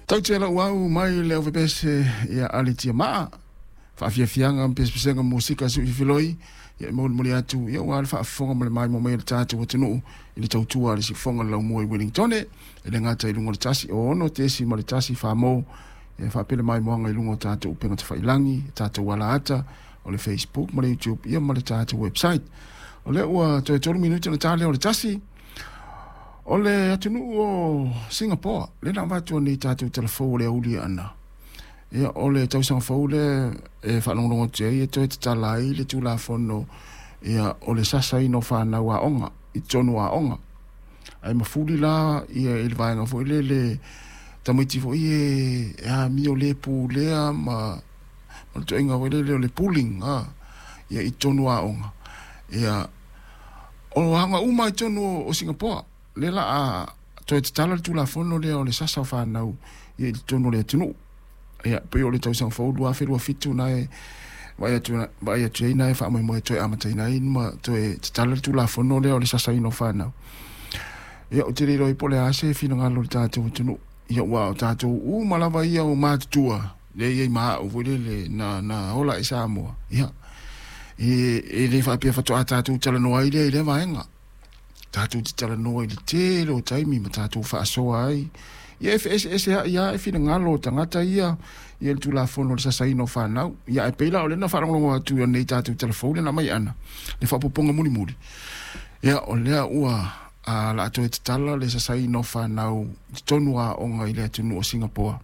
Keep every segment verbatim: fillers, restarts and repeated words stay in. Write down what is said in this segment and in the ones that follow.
Tau te ala uau mai leo vepese ia alitia maa. Whaafiafianga mpespesenga musika su i filoi. Ia mo muli atu ia wale whaafonga mole mai mo mai le tātou watinu. Ili tautua ali si fonga lau mua i Wellington. Ele ngata i lungo le tasi o ono tesi ma le tasi whaamo. Ia whaapele mai moanga i lungo tātou upenga te whailangi. Tātou wala ata o le Facebook ma le YouTube. Ia ma le tātou website. O le ua toe tolu minuti na tāle o le tasi. O le atunu o Singapore, le na watu ni tātou telefou le auli ana. Ia o le tausanga fau le e whanongongo te e toi te talai le tūla whono ia o le sasai no whanau a onga, i tonu a onga. Ai mawhuri la ia i le vaenga fo le le tamaiti fo i e a mi o le pū lea ma ma to inga wele le o le pooling a ia i tonu a onga. Ia o hanga uma i tonu o Singapore. Le la a toi te tala tu la fono le o le sasa whanau i le tono le tunu. Ia, pe o le tausang fau lua wherua fitu na e vai atu vai atu ina e whaamai moe toi amatai na e ma toi te tala tu la fono le o le sasa ino whanau. Ia, o te riro i pole ase e whina ngalo le tātou tunu. Ia, ua o tātou u malawa ia o mātutua. Le iei maa o vile le na, na hola i Samoa. Ia, e, e le whaapia whatoa tātou tala noa i le i le vaenga. Tātou te tala noa i le tele o taimi ma tātou whaasoa ai. Ia e whaese ese ia e whina ngalo o tangata ia ia le tūla whono le sasaino whanau. Ia e peila o le na wharangongo atu nei tātou telefone na mai ana. Le whapoponga muli muli. Ia o lea ua a la atu e te tala le sasaino whanau te tonu a onga i le atunu o Singapore.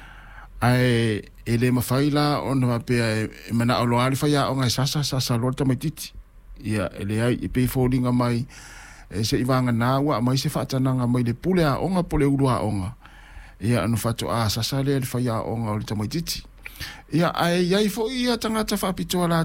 Ai e le mawhaila o na wapea e mana o loari whaia onga e sasa sasa lorta mai titi. Ia e le ai e pei fōringa mai e se iwanga nā ua mai se whaatananga mai le pule a onga pole uru a onga. Ia anu whatu a sasale le whai a onga o le tamaititi. Ia ai iai fo ia tangata whaapitoa la